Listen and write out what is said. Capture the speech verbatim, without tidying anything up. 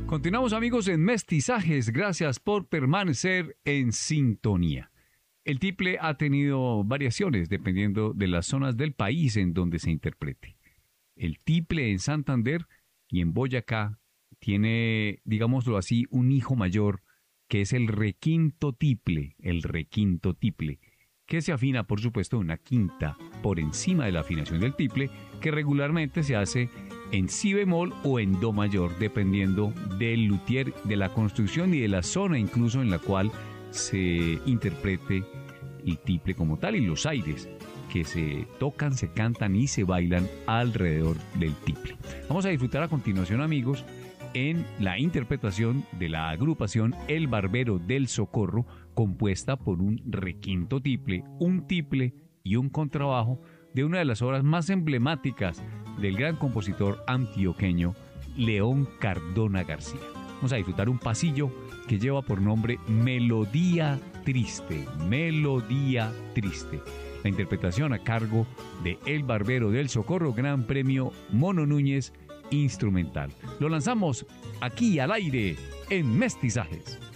Continuamos, amigos, en Mestizajes. Gracias por permanecer en sintonía. El tiple ha tenido variaciones dependiendo de las zonas del país en donde se interprete. El tiple en Santander y en Boyacá tiene, digámoslo así, un hijo mayor que es el requinto tiple, el requinto tiple, que se afina, por supuesto, una quinta por encima de la afinación del tiple, que regularmente se hace en si bemol o en do mayor, dependiendo del luthier, de la construcción y de la zona incluso en la cual se interprete el tiple como tal, y los aires que se tocan, se cantan y se bailan alrededor del tiple. Vamos a disfrutar a continuación, amigos, en la interpretación de la agrupación El Barbero del Socorro, compuesta por un requinto tiple, un tiple y un contrabajo de una de las obras más emblemáticas del gran compositor antioqueño León Cardona García. Vamos a disfrutar un pasillo que lleva por nombre Melodía Triste, Melodía Triste. La interpretación a cargo de El Barbero del Socorro, Gran Premio Mono Núñez, instrumental. Lo lanzamos aquí al aire en Mestizajes.